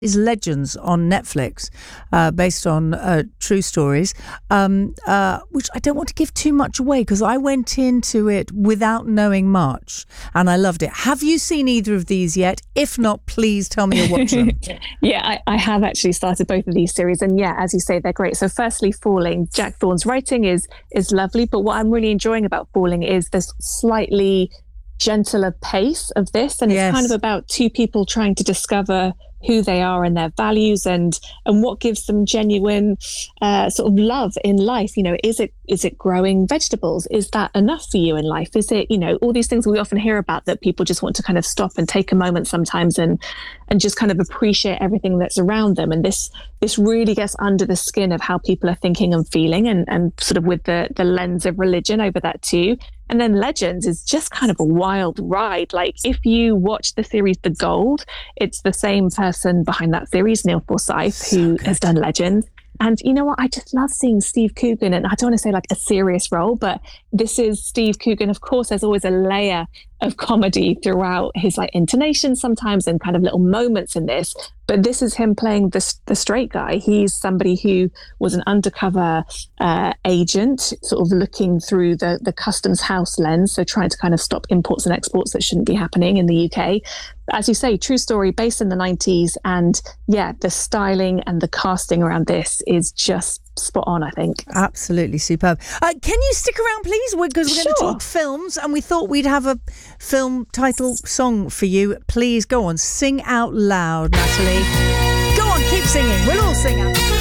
is Legends on Netflix, based on true stories, which I don't want to give too much away because I went into it without knowing much and I loved it. Have you seen either of these yet? If not, please tell me you're watching them. Yeah, I have actually started both of these series, and yeah, as you say, they're great. So firstly, Falling, Jack Thorne's writing is lovely, but what I'm really enjoying about Falling is this slightly gentler pace of this, and it's kind of about two people trying to discover who they are and their values and what gives them genuine sort of love in life. You know, is it growing vegetables? Is that enough for you in life? Is it, you know, all these things we often hear about that people just want to kind of stop and take a moment sometimes and just kind of appreciate everything that's around them. And this really gets under the skin of how people are thinking and feeling, and sort of with the lens of religion over that too. And then Legends is just kind of a wild ride. Like, if you watch the series The Gold, it's the same person behind that series, Neil Forsyth, who has done Legends. And you know what? I just love seeing Steve Coogan, and I don't want to say like a serious role, but this is Steve Coogan. Of course, there's always a layer of comedy throughout his like intonation sometimes and kind of little moments in this. But this is him playing the straight guy. He's somebody who was an undercover agent, sort of looking through the customs house lens, so trying to kind of stop imports and exports that shouldn't be happening in the UK. As you say, true story based in the 90s. And yeah, the styling and the casting around this is just spot on, I think. Absolutely superb. Can you stick around, please? Because we're going to talk films, and we thought we'd have a film title song for you. Please go on, sing out loud, Natalie. Go on, keep singing. We'll all sing out.